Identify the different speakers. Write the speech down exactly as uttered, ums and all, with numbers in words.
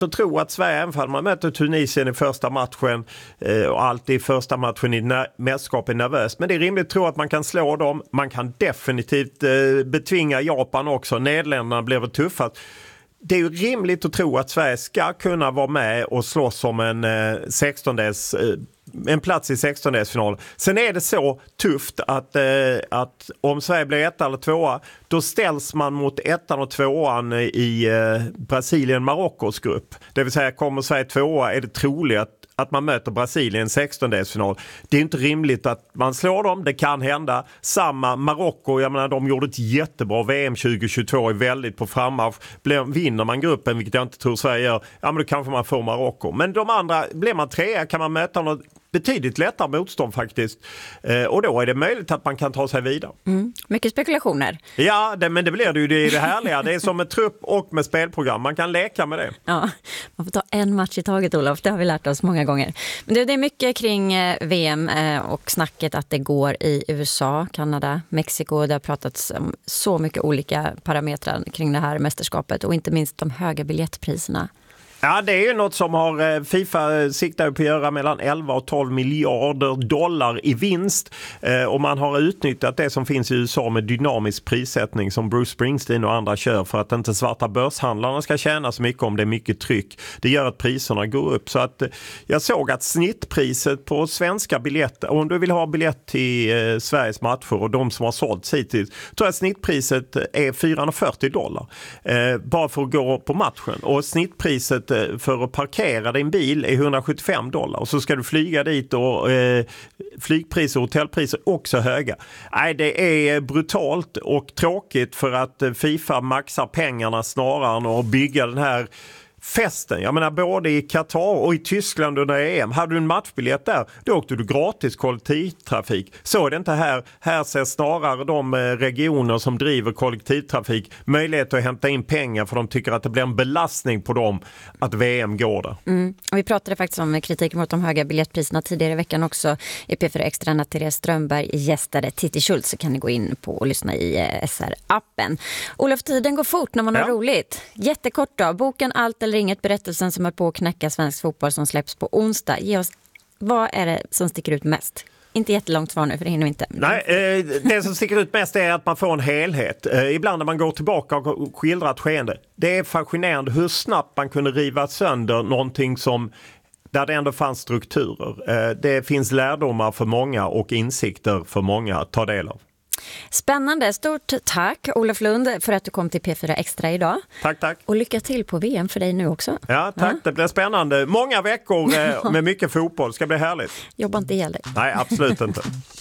Speaker 1: Jag tror att Sverige, även om man möter Tunisien i första matchen eh, och alltid i första matchen i när- mästerskap är nervös. Men det är rimligt att tro att man kan slå dem. Man kan definitivt eh, betvinga Japan också. Nederländerna blev tuffa. Det är ju rimligt att tro att Sverige ska kunna vara med och slåss om en eh, sextondels eh, en plats i sextondelsfinal. Sen är det så tufft att, eh, att om Sverige blir ett eller tvåa, då ställs man mot ettan och tvåan i eh, Brasilien-Marockos grupp. Det vill säga, kommer Sverige tvåa är det troligt att att man möter Brasilien i sextondelsfinal. Det är inte rimligt att man slår dem, det kan hända. Samma Marocko, jag menar, de gjorde ett jättebra V M tjugohundratjugotvå, är väldigt på frammarsch. Blir, vinner man gruppen, vilket jag inte tror Sverige gör, ja men då kanske man får Marocko. Men de andra, blir man trea kan man möta något betydligt lättare motstånd faktiskt. Eh, och då är det möjligt att man kan ta sig vidare.
Speaker 2: Mm. Mycket spekulationer.
Speaker 1: Ja, det, men det blir det ju det, det härliga. Det är som med trupp och med spelprogram. Man kan leka med det.
Speaker 2: Ja, man får ta en match i taget, Olof. Det har vi lärt oss många gånger. Men det, det är mycket kring eh, V M eh, och snacket att det går i U S A, Kanada, Mexiko. Det har pratats om så mycket olika parametrar kring det här mästerskapet och inte minst de höga biljettpriserna.
Speaker 1: Ja, det är ju något som har FIFA siktar på att göra mellan elva och tolv miljarder dollar i vinst. Eh, och man har utnyttjat det som finns i U S A med dynamisk prissättning som Bruce Springsteen och andra kör för att inte svarta börshandlarna ska tjäna så mycket om det är mycket tryck. Det gör att priserna går upp. Så att eh, jag såg att snittpriset på svenska biljetter, om du vill ha biljett till eh, Sveriges matcher och de som har sålt hittills, tror jag att snittpriset är fyrahundrafyrtio dollar. Eh, bara för att gå på matchen. Och snittpriset för att parkera din bil är hundrasjuttiofem dollar och så ska du flyga dit och eh, flygpriser och hotellpriser också höga. Nej, det är brutalt och tråkigt för att FIFA maxar pengarna snarare än att bygga den här festen. Jag menar, både i Qatar och i Tyskland under E M. Hade du en matchbiljett där, då åkte du gratis kollektivtrafik. Så är det inte här. Här ser snarare de regioner som driver kollektivtrafik möjlighet att hämta in pengar för de tycker att det blir en belastning på dem att V M går där.
Speaker 2: Mm. Och vi pratade faktiskt om kritik mot de höga biljettpriserna tidigare i veckan också i P fyra Extra när Therese Strömberg gästade Titti Schultz, så kan ni gå in på och lyssna i S R-appen. Olof, tiden går fort när man har
Speaker 1: ja.
Speaker 2: roligt. Jättekort då. Boken Allt eller inget, berättelsen som är på att knäcka svensk fotboll som släpps på onsdag. Ge oss, vad är det som sticker ut mest? Inte jättelångt svar nu, för det hinner vi inte.
Speaker 1: Nej, eh, det som sticker ut mest är att man får en helhet. Eh, ibland när man går tillbaka och skildrar ett skeende. Det är fascinerande hur snabbt man kunde riva sönder någonting som där det ändå fanns strukturer. Eh, det finns lärdomar för många och insikter för många att ta del av.
Speaker 2: Spännande. Stort tack Olof Lund för att du kom till P fyra Extra idag.
Speaker 1: Tack, tack.
Speaker 2: Och lycka till på V M för dig nu också.
Speaker 1: Ja, tack. Ja. Det blir spännande. Många veckor eh, med mycket fotboll. Ska bli härligt.
Speaker 2: Jobba inte ihjäl dig.
Speaker 1: Nej, absolut inte.